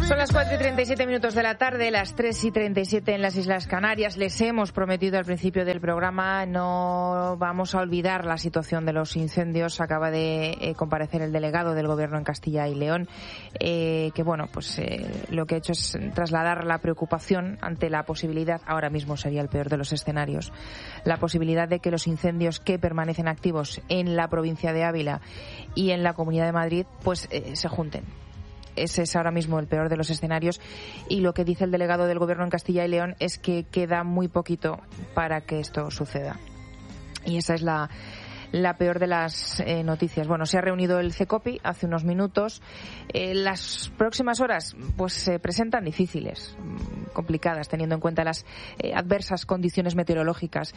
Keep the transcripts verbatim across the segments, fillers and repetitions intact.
Son las cuatro y treinta y siete minutos de la tarde, las tres y treinta y siete en las Islas Canarias. Les hemos prometido al principio del programa, no vamos a olvidar la situación de los incendios. Acaba de eh, comparecer el delegado del Gobierno en Castilla y León, eh, que bueno, pues eh, lo que ha hecho es trasladar la preocupación ante la posibilidad, ahora mismo sería el peor de los escenarios, la posibilidad de que los incendios que permanecen activos en la provincia de Ávila y en la Comunidad de Madrid, pues eh, se junten. Ese es ahora mismo el peor de los escenarios, y lo que dice el delegado del Gobierno en Castilla y León es que queda muy poquito para que esto suceda. Y esa es la, la peor de las eh, noticias. Bueno, se ha reunido el CECOPI hace unos minutos. Eh, las próximas horas pues se presentan difíciles, complicadas, teniendo en cuenta las eh, adversas condiciones meteorológicas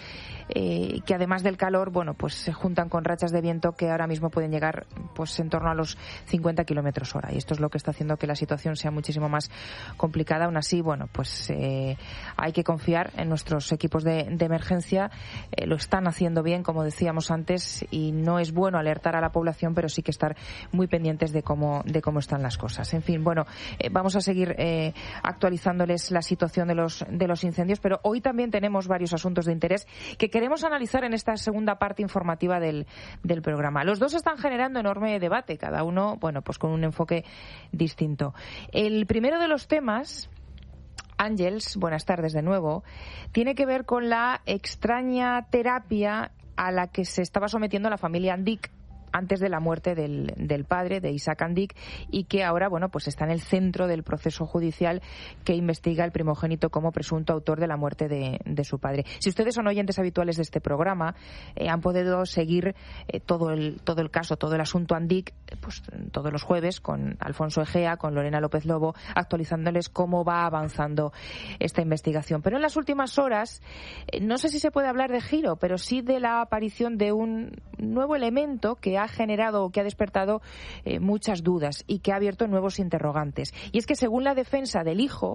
eh, que, además del calor, bueno, pues se juntan con rachas de viento que ahora mismo pueden llegar pues en torno a los cincuenta kilómetros hora, y esto es lo que está haciendo que la situación sea muchísimo más complicada. Aún así, bueno, pues eh, hay que confiar en nuestros equipos de, de emergencia. Eh, lo están haciendo bien, como decíamos antes, y no es bueno alertar a la población, pero sí que estar muy pendientes de cómo de cómo están las cosas. En fin, bueno, eh, vamos a seguir eh, actualizándoles la situación de los de los incendios, pero hoy también tenemos varios asuntos de interés que queremos analizar en esta segunda parte informativa del, del programa. Los dos están generando enorme debate, cada uno, bueno, pues con un enfoque distinto. El primero de los temas, Ángels, buenas tardes de nuevo, tiene que ver con la extraña terapia a la que se estaba sometiendo la familia Andic antes de la muerte del, del padre, de Isaac Andic, y que ahora, bueno, pues está en el centro del proceso judicial que investiga el primogénito como presunto autor de la muerte de, de su padre. Si ustedes son oyentes habituales de este programa, eh, han podido seguir eh, todo el todo el caso, todo el asunto Andic, eh, pues todos los jueves con Alfonso Egea, con Lorena López Lobo, actualizándoles cómo va avanzando esta investigación. Pero en las últimas horas, eh, no sé si se puede hablar de giro, pero sí de la aparición de un nuevo elemento que ha generado, que ha despertado eh, muchas dudas y que ha abierto nuevos interrogantes. Y es que, según la defensa del hijo,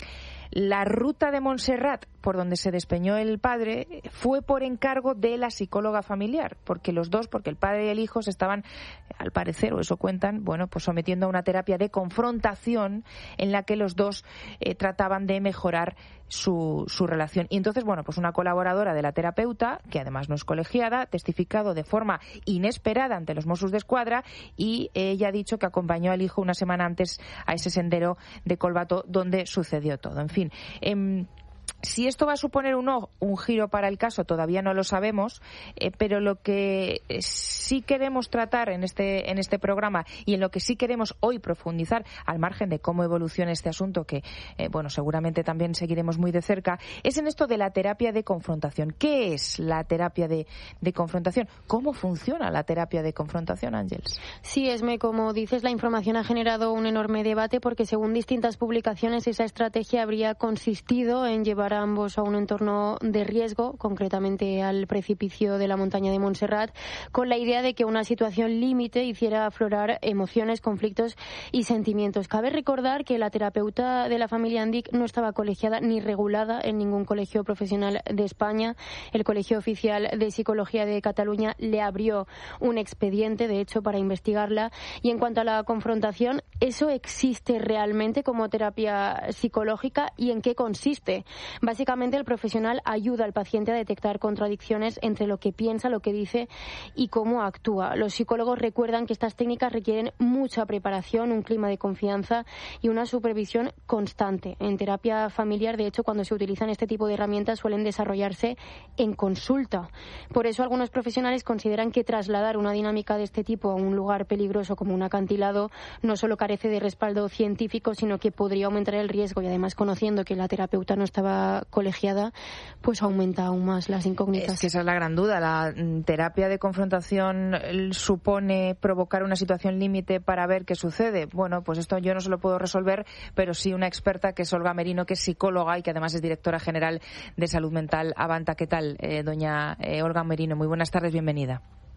la ruta de Montserrat por donde se despeñó el padre fue por encargo de la psicóloga familiar, porque los dos, porque el padre y el hijo se estaban, al parecer, o eso cuentan, bueno, pues sometiendo a una terapia de confrontación en la que los dos eh, trataban de mejorar su, su relación. Y entonces, bueno, pues una colaboradora de la terapeuta, que además no es colegiada, ha testificado de forma inesperada ante los Mossos d'Esquadra, y ella ha dicho que acompañó al hijo una semana antes a ese sendero de Colbato donde sucedió todo. En fin, eh, si esto va a suponer un, un giro para el caso, todavía no lo sabemos, eh, pero lo que sí queremos tratar en este en este programa, y en lo que sí queremos hoy profundizar, al margen de cómo evoluciona este asunto, que eh, bueno, seguramente también seguiremos muy de cerca, es en esto de la terapia de confrontación. ¿Qué es la terapia de, de confrontación? ¿Cómo funciona la terapia de confrontación, Ángels? Sí, Esme, como dices, la información ha generado un enorme debate, porque según distintas publicaciones esa estrategia habría consistido en llevar a ambos a un entorno de riesgo, concretamente al precipicio de la montaña de Montserrat, con la idea de que una situación límite hiciera aflorar emociones, conflictos y sentimientos. Cabe recordar que la terapeuta de la familia Andic no estaba colegiada ni regulada en ningún colegio profesional de España. El Colegio Oficial de Psicología de Cataluña le abrió un expediente, de hecho, para investigarla. Y en cuanto a la confrontación, ¿eso existe realmente como terapia psicológica y en qué consiste? Básicamente, el profesional ayuda al paciente a detectar contradicciones entre lo que piensa, lo que dice y cómo actúa. Los psicólogos recuerdan que estas técnicas requieren mucha preparación, un clima de confianza y una supervisión constante. En terapia familiar, de hecho, cuando se utilizan este tipo de herramientas suelen desarrollarse en consulta. Por eso, algunos profesionales consideran que trasladar una dinámica de este tipo a un lugar peligroso como un acantilado no solo carece de respaldo científico, sino que podría aumentar el riesgo, y además, conociendo que la terapeuta no estaba colegiada, pues aumenta aún más las incógnitas. Es que esa es la gran duda. La terapia de confrontación supone provocar una situación límite para ver qué sucede. Bueno, pues esto yo no se lo puedo resolver, pero sí una experta, que es Olga Merino, que es psicóloga y que además es directora general de Salud Mental Avanta. ¿Qué tal, eh, doña eh, Olga Merino? Muy buenas tardes, bienvenida.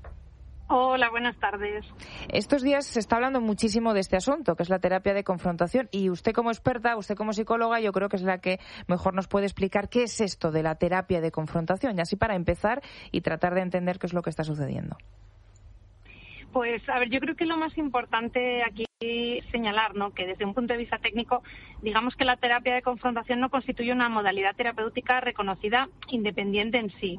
Hola, buenas tardes. Estos días se está hablando muchísimo de este asunto, que es la terapia de confrontación, y usted como experta, usted como psicóloga, yo creo que es la que mejor nos puede explicar qué es esto de la terapia de confrontación, y así para empezar y tratar de entender qué es lo que está sucediendo. Pues, a ver, yo creo que lo más importante aquí señalar, ¿no?, que desde un punto de vista técnico, digamos que la terapia de confrontación no constituye una modalidad terapéutica reconocida independiente en sí.